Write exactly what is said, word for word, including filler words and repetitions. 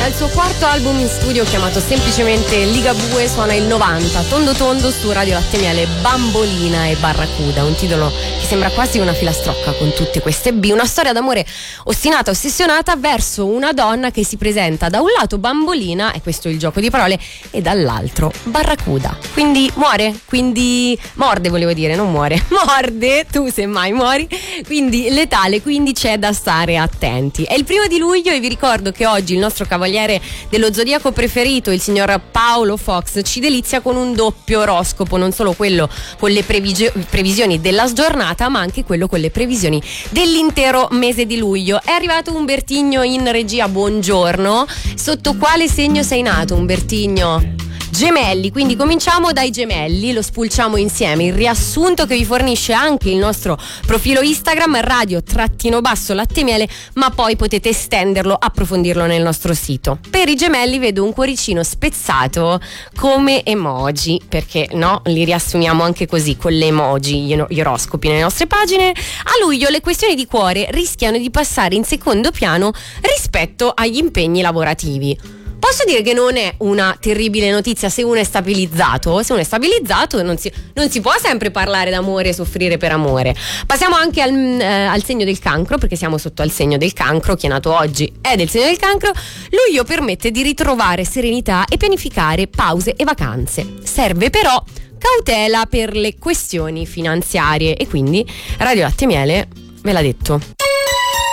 Dal suo quarto album in studio chiamato semplicemente Ligabue suona il novanta, tondo tondo su Radio Latte Miele, Bambolina e Barracuda, un titolo che sembra quasi una filastrocca con tutte queste B, una storia d'amore ostinata, ossessionata verso una donna che si presenta da un lato bambolina, e questo è il gioco di parole, e dall'altro Barracuda. Quindi muore, quindi morde volevo dire, non muore, morde, tu semmai muori, quindi letale, quindi c'è da stare attenti. È il primo di luglio e vi ricordo che oggi il nostro cavaliere dello zodiaco preferito, il signor Paolo Fox, ci delizia con un doppio oroscopo, non solo quello con le previsio- previsioni della giornata, ma anche quello con le previsioni dell'intero mese di luglio. È arrivato Umbertigno in regia, buongiorno. Sotto quale segno sei nato, Umbertigno? Gemelli, quindi cominciamo dai gemelli, lo spulciamo insieme, il riassunto che vi fornisce anche il nostro profilo Instagram radio trattino basso latte miele, ma poi potete estenderlo, approfondirlo nel nostro sito. Per i gemelli vedo un cuoricino spezzato come emoji, perché no, li riassumiamo anche così con le emoji, gli oroscopi nelle nostre pagine. A luglio le questioni di cuore rischiano di passare in secondo piano rispetto agli impegni lavorativi. Posso dire che non è una terribile notizia se uno è stabilizzato, se uno è stabilizzato non si, non si può sempre parlare d'amore e soffrire per amore. Passiamo anche al, eh, al segno del cancro, perché siamo sotto al segno del cancro, chi è nato oggi è del segno del cancro. Luglio permette di ritrovare serenità e pianificare pause e vacanze. Serve però cautela per le questioni finanziarie e quindi Radio Latte Miele ve l'ha detto.